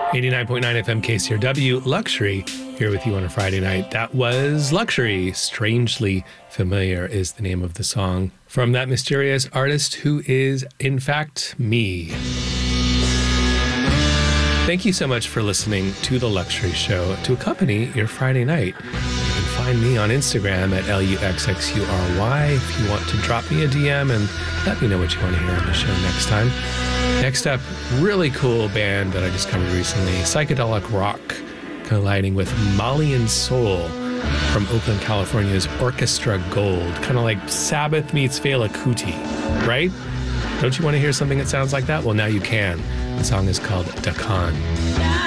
89.9 FM KCRW, Luxury, here with you on a Friday night. That was Luxury. Strangely Familiar is the name of the song from that mysterious artist who is, in fact, me. Thank you so much for listening to The Luxury Show to accompany your Friday night. You can find me on Instagram at LUXXURY if you want to drop me a DM and let me know what you want to hear on the show next time. Next up, really cool band that I discovered recently, psychedelic rock colliding with Malian soul from Oakland, California's Orchestra Gold. Kind of like Sabbath meets Fela Kuti, right? Don't you want to hear something that sounds like that? Well, now you can. The song is called Dakan.